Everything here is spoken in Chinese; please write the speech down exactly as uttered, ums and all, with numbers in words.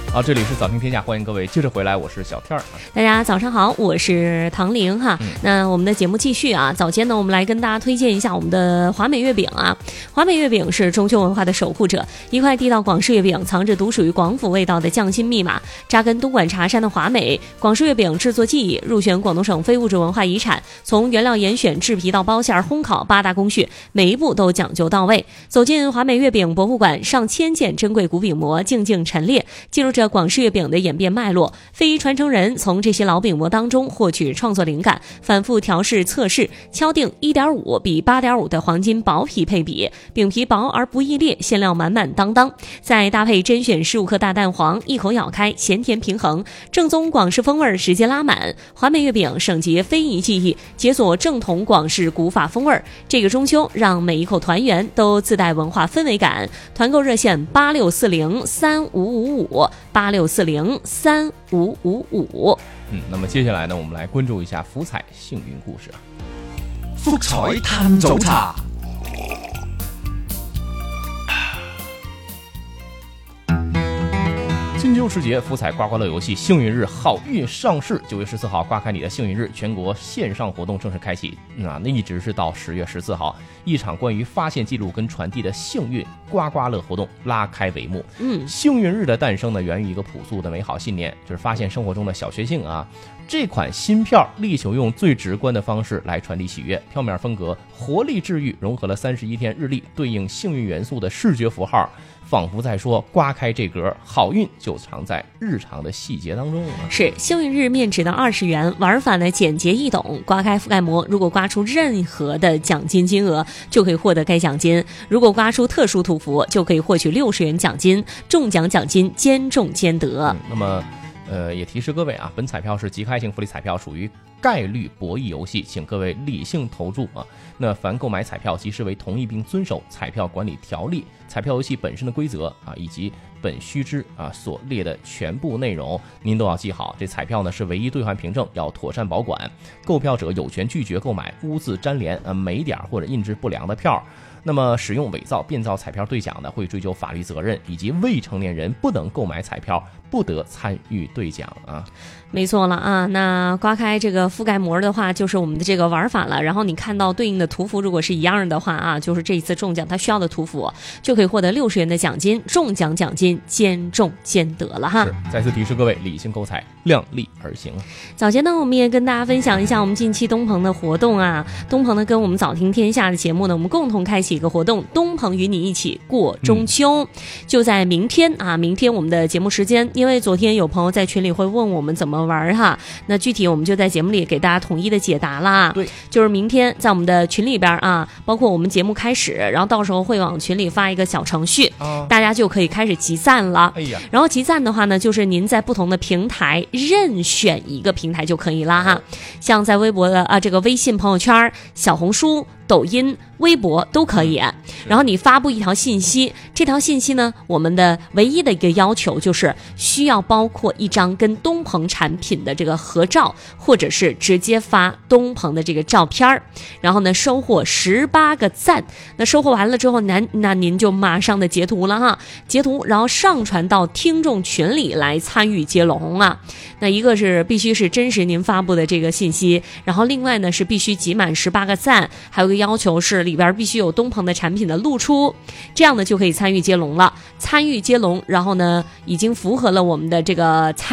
好，这里是早听天下，欢迎各位接着回来，我是小天儿。 大家早上好，我是唐玲哈。嗯、那我们的节目继续啊，早间呢，我们来跟大家推荐一下我们的华美月饼啊。华美月饼是中秋文化的守护者，一块地道广式月饼，藏着独属于广府味道的匠心密码。扎根东莞茶山的华美广式月饼制作技艺入选广东省非物质文化遗产，从原料严选、制皮到包馅、烘烤八大工序，每一步都讲究到位。走进华美月饼博物馆，上千件珍贵古饼模静静陈列，记录着广式月饼的演变脉络。非遗传承人从这些老饼模当中获取创作灵感，反复调试测试，敲定 一点五 比 八点五 的黄金薄皮配比，饼皮薄而不易裂，馅料满满当当，再搭配甄选十五克大蛋黄，一口咬开咸甜平衡，正宗广式风味直接拉满。华美月饼省集非遗技艺，解锁正统广式古法风味，这个中秋让每一口团圆都自带文化氛围感。团购热线八六四零三五五五八六四零三五五五。 嗯，那么接下来呢，我们来关注一下福彩幸运故事。 福彩探早茶。 金秋时节，福彩刮刮乐游戏幸运日好运上市，九月十四号刮开你的幸运日，全国线上活动正式开启。那那一直是到十月十四号，一场关于发现记录跟传递的幸运刮刮乐活动拉开帷幕。嗯，幸运日的诞生呢，源于一个朴素的美好信念，就是发现生活中的小确幸啊。这款新票力求用最直观的方式来传递喜悦，票面风格活力治愈，融合了三十一天日历对应幸运元素的视觉符号，仿佛在说刮开这格，好运就藏在日常的细节当中。 是幸运日面值的二十元，玩法呢简洁易懂，刮开覆盖膜，如果刮出任何的奖金金额，就可以获得该奖金；如果刮出特殊图符，就可以获取六十元奖金，中奖奖金兼中兼得。 嗯、那么。呃，也提示各位啊，本彩票是即开性福利彩票，属于概率博弈游戏，请各位理性投注啊。那凡购买彩票及视为同意并遵守彩票管理条例、彩票游戏本身的规则啊，以及本须知啊所列的全部内容，您都要记好。这彩票呢是唯一兑换凭证，要妥善保管。购票者有权拒绝购买污渍粘连、啊霉点或者印制不良的票。那么使用伪造、变造彩票兑奖的，会追究法律责任，以及未成年人不能购买彩票，不得参与兑奖啊。 没错了啊，那刮开这个覆盖膜的话，就是我们的这个玩法了。然后你看到对应的图符，如果是一样的话啊，就是这一次中奖它需要的图符，就可以获得六十元的奖金，中奖奖金兼中兼得了哈。 是，再次提示各位，理性购彩，量力而行。 早前呢，我们也跟大家分享一下我们近期东鹏的活动啊。东鹏呢跟我们早听天下的节目呢，我们共同开启一个活动，东鹏与你一起过中秋，嗯、就在明天啊，明天我们的节目时间，因为昨天有朋友在群里会问我们怎么玩哈，那具体我们就在节目里给大家统一的解答啦。 对， 就是明天在我们的群里边啊，包括我们节目开始，然后到时候会往群里发一个小程序，啊、大家就可以开始集赞了。哎呀，然后集赞的话呢，就是您在不同的平台任选一个平台就可以了哈，像在微博的啊这个微信朋友圈、小红书、抖音、微博都可以。然后你发布一条信息，这条信息呢，我们的唯一的一个要求就是需要包括一张跟东鹏产品的这个合照，或者是直接发东鹏的这个照片，然后呢收获十八个赞。那收获完了之后，那那您就马上的截图了哈，截图然后上传到听众群里来参与接龙啊。那一个是必须是真实您发布的这个信息，然后另外呢是必须集满十八个赞，还有个要求是里边必须有东鹏的产品的露出，这样呢就可以参与接龙了。参与接龙，然后呢已经符合了我们的这个参